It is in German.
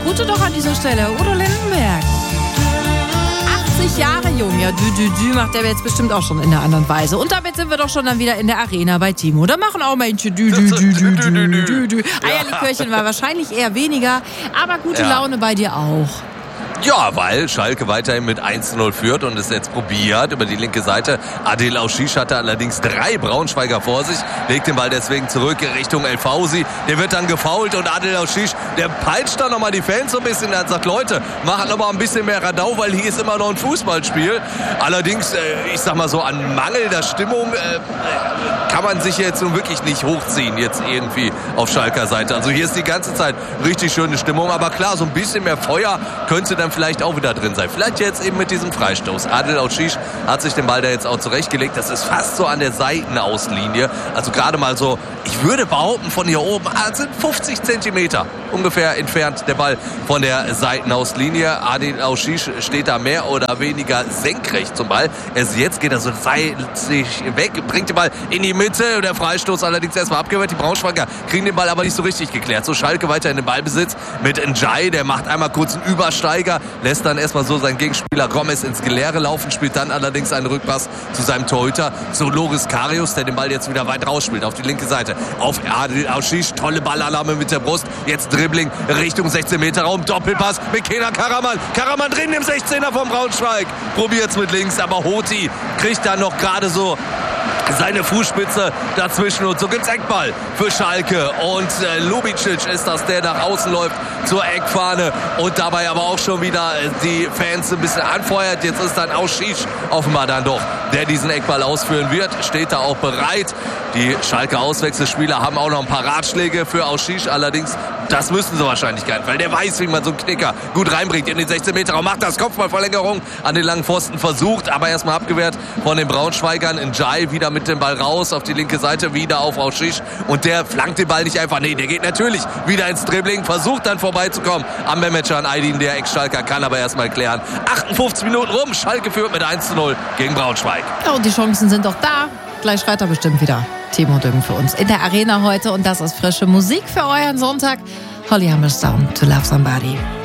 Gute doch an dieser Stelle. Udo Lindenberg. 80 Jahre jung. Ja, macht der jetzt bestimmt auch schon in einer anderen Weise. Und damit sind wir doch schon dann wieder in der Arena bei Timo. Da machen auch Menschen Eierlikörchen war wahrscheinlich eher weniger, aber gute Laune bei dir auch. Ja, weil Schalke weiterhin mit 1-0 führt und es jetzt probiert über die linke Seite. Adel Auschisch hatte allerdings 3 Braunschweiger vor sich, legt den Ball deswegen zurück Richtung El Fausi. Der wird dann gefoult und Adel Auschisch, der peitscht dann nochmal die Fans so ein bisschen. Er sagt, Leute, macht nochmal ein bisschen mehr Radau, weil hier ist immer noch ein Fußballspiel. Allerdings, ich sag mal so, an mangelnder Stimmung kann man sich jetzt nun wirklich nicht hochziehen, jetzt irgendwie auf Schalker Seite. Also hier ist die ganze Zeit richtig schöne Stimmung, aber klar, so ein bisschen mehr Feuer könnte dann vielleicht auch wieder drin sein. Vielleicht jetzt eben mit diesem Freistoß. Adel Auschisch hat sich den Ball da jetzt auch zurechtgelegt. Das ist fast so an der Seitenauslinie. Also gerade mal so, ich würde behaupten, von hier oben sind 50 Zentimeter ungefähr entfernt der Ball von der Seitenauslinie. Adel Auschisch steht da mehr oder weniger senkrecht zum Ball. Jetzt geht er so seitlich weg, bringt den Ball in die Mitte. Der Freistoß allerdings erstmal abgewehrt. Die Braunschweiger kriegen den Ball aber nicht so richtig geklärt. So Schalke weiter in den Ballbesitz mit Njai. Der macht einmal kurz einen Übersteiger, lässt dann erstmal so seinen Gegenspieler Gomez ins Geleere laufen, spielt dann allerdings einen Rückpass zu seinem Torhüter, zu Loris Karius, der den Ball jetzt wieder weit rausspielt, auf die linke Seite. Auf Adel Auschisch, tolle Ballannahme mit der Brust, jetzt Dribbling Richtung 16-Meter-Raum, Doppelpass mit Kenan Karaman. Karaman drin im 16er vom Braunschweig, probiert's mit links, aber Hoti kriegt dann noch gerade so seine Fußspitze dazwischen und so gibt's Eckball für Schalke und Lubicic ist das, der nach außen läuft zur Eckfahne und dabei aber auch schon wieder die Fans ein bisschen anfeuert. Jetzt ist dann Auschisch offenbar dann doch, der diesen Eckball ausführen wird, steht da auch bereit. Die Schalke Auswechselspieler haben auch noch ein paar Ratschläge für Auschisch, allerdings das müssen sie wahrscheinlich gar nicht, weil der weiß, wie man so einen Knicker gut reinbringt in den 16-Meter-Raum, macht das Kopfballverlängerung an den langen Pfosten, versucht, aber erstmal abgewehrt von den Braunschweigern. Njai wieder mit dem Ball raus auf die linke Seite, wieder auf Auschisch und der flankt den Ball nicht einfach, nee, der geht natürlich wieder ins Dribbling, versucht dann vorbeizukommen am Mehmetcan Aydin, der Ex-Schalker, kann aber erstmal klären. 58 Minuten rum, Schalke führt mit 1-0 gegen Braunschweig. Ja, und die Chancen sind doch da. Gleich schreit er bestimmt wieder Timo Düngen für uns in der Arena heute und das ist frische Musik für euren Sonntag. Holly Hammerstone, To Love Somebody.